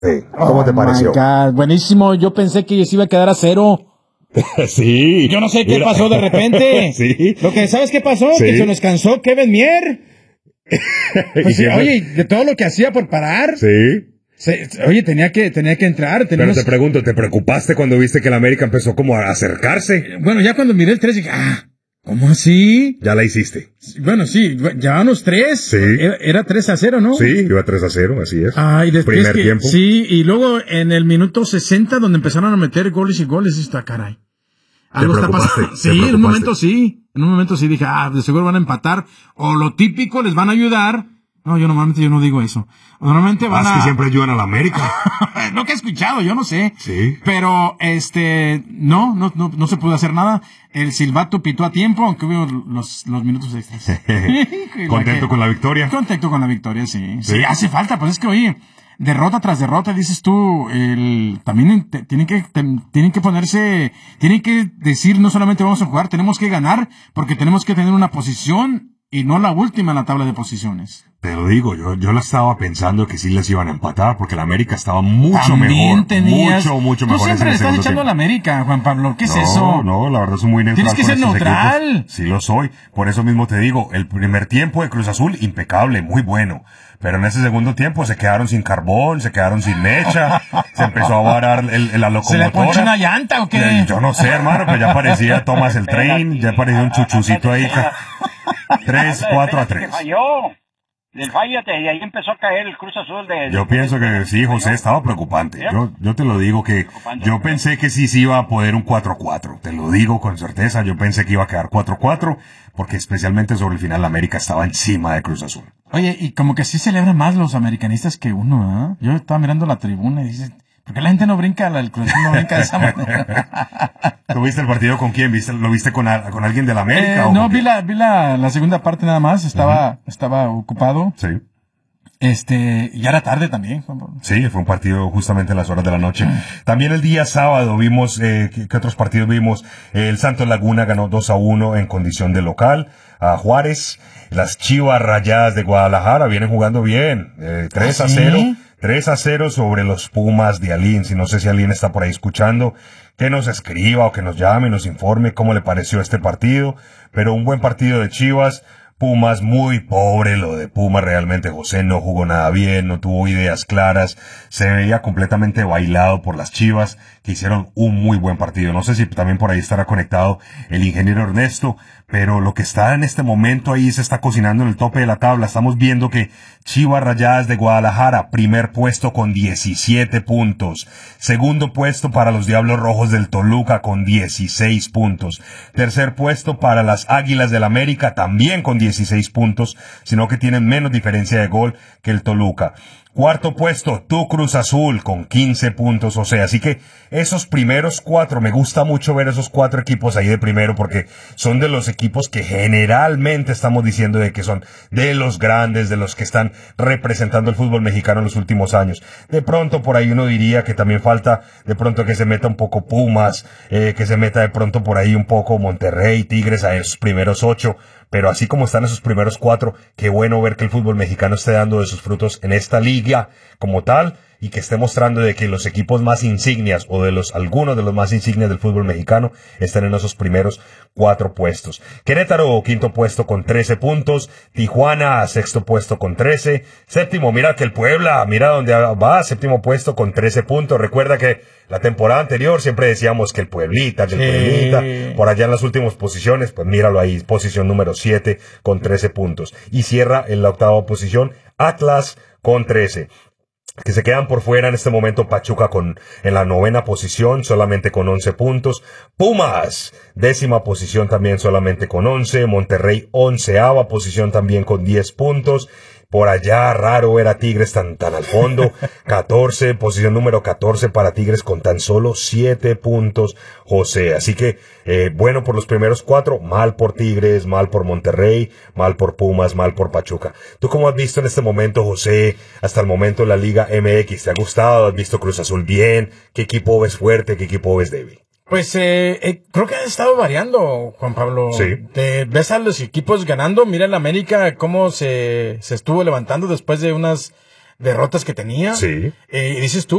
Sí. ¿Cómo te pareció? My God, buenísimo. Yo pensé que se iba a quedar a 0. Sí. Yo no sé qué pasó de repente. Sí. ¿Sabes qué pasó? Sí. Que se nos cansó Kevin Mier. Pues, oye, de todo lo que hacía por parar. Sí. Oye, tenía que entrar. Pero te pregunto, ¿te preocupaste cuando viste que el América empezó como a acercarse? Bueno, ya cuando miré el 3 dije, ¿cómo así? Ya la hiciste. Bueno, sí, llevábamos 3. Sí. Era 3-0, ¿no? Sí, iba 3-0, así es. Y después primer tiempo. Sí, y luego en el minuto 60, donde empezaron a meter goles y goles, está caray. Algo está pasando. Sí, en un momento sí. En un momento sí dije, de seguro van a empatar. O lo típico, les van a ayudar. No, normalmente yo no digo eso. Normalmente van que siempre ayudan a la América. Lo que he escuchado, yo no sé. Sí. Pero, no se pudo hacer nada. El silbato pitó a tiempo, aunque hubo los minutos extras. ¿Contento con la victoria? Contento con la victoria, sí. Sí, hace falta, pues es que, oye, derrota tras derrota, dices tú, también tienen que ponerse, tienen que decir, no solamente vamos a jugar, tenemos que ganar, porque tenemos que tener una posición, y no la última en la tabla de posiciones. Te lo digo, yo la estaba pensando que sí les iban a empatar, porque la América estaba mucho también mejor. Tenías, mucho mejor. Tú siempre le estás echando a la América, Juan Pablo. ¿Qué es eso? No, la verdad soy muy neutral. Tienes que ser neutral. Equipos. Sí lo soy. Por eso mismo te digo, el primer tiempo de Cruz Azul, impecable, muy bueno. Pero en ese segundo tiempo se quedaron sin carbón, se quedaron sin mecha, se empezó a varar la locomotora. ¿Se le ponchó una llanta o qué? Yo no sé, hermano, pero ya parecía Thomas el Train, ya parecía un chuchucito ahí. 3-4-3. Del fallate, y ahí empezó a caer el Cruz Azul Yo pienso que sí, José, estaba preocupante. Yo te lo digo que yo pensé que sí se iba a poder un 4-4. Te lo digo con certeza, yo pensé que iba a quedar 4-4, porque especialmente sobre el final la América estaba encima de Cruz Azul. Oye, y como que sí celebran más los americanistas que uno, ¿eh? Yo estaba mirando la tribuna y dices, ¿por qué la gente no brinca, el Cruz Azul no brinca de esa manera? ¿Tú viste el partido con quién? ¿Lo viste con alguien de la América? No, vi la segunda parte nada más, estaba ocupado. Sí. Ya era tarde también, Juan Pablo. Sí, fue un partido justamente en las horas de la noche. También el día sábado vimos, ¿qué otros partidos vimos? El Santos Laguna ganó 2-1 en condición de local a Juárez. Las Chivas Rayadas de Guadalajara vienen jugando bien, 3-0. ¿Sí? 3-0 sobre los Pumas de Alín. Si no sé si Alín está por ahí escuchando, que nos escriba o que nos llame y nos informe cómo le pareció este partido. Pero un buen partido de Chivas. Pumas muy pobre, lo de Pumas realmente, José no jugó nada bien, no tuvo ideas claras, se veía completamente bailado por las Chivas, que hicieron un muy buen partido. No sé si también por ahí estará conectado el ingeniero Ernesto, pero lo que está en este momento ahí se está cocinando en el tope de la tabla. Estamos viendo que Chivas Rayadas de Guadalajara, primer puesto con 17 puntos. Segundo puesto para los Diablos Rojos del Toluca con 16 puntos. Tercer puesto para las Águilas del América, también con 16 puntos, sino que tienen menos diferencia de gol que el Toluca. Cuarto puesto, tu Cruz Azul con 15 puntos, o sea, así que esos primeros 4, me gusta mucho ver esos 4 equipos ahí de primero porque son de los equipos que generalmente estamos diciendo de que son de los grandes, de los que están representando el fútbol mexicano en los últimos años. De pronto por ahí uno diría que también falta de pronto que se meta un poco Pumas, que se meta de pronto por ahí un poco Monterrey, Tigres a esos primeros 8. Pero así como están esos primeros 4, qué bueno ver que el fútbol mexicano esté dando de sus frutos en esta liga como tal y que esté mostrando de que los equipos más insignias o de algunos de los más insignias del fútbol mexicano están en esos primeros 4 puestos. Querétaro, quinto puesto con 13 puntos. Tijuana, sexto puesto con 13. Séptimo, mira que el Puebla, mira dónde va, séptimo puesto con 13 puntos. Recuerda que la temporada anterior siempre decíamos que el Pueblita, por allá en las últimas posiciones, pues míralo ahí, posición número 7 con 13 puntos. Y cierra en la octava posición Atlas con 13. Que se quedan por fuera en este momento Pachuca en la novena posición solamente con 11 puntos. Pumas, décima posición también solamente con 11. Monterrey, onceava posición también con 10 puntos. Por allá, raro ver a Tigres tan al fondo. 14, posición número 14 para Tigres con tan solo 7 puntos, José. Así que, bueno por los primeros 4, mal por Tigres, mal por Monterrey, mal por Pumas, mal por Pachuca. ¿Tú cómo has visto en este momento, José, hasta el momento la Liga MX? ¿Te ha gustado? ¿Has visto Cruz Azul bien? ¿Qué equipo ves fuerte? ¿Qué equipo ves débil? Pues creo que ha estado variando, Juan Pablo. Sí. Ves a los equipos ganando. Mira el América cómo se estuvo levantando después de derrotas que tenía. Sí. Y dices tú,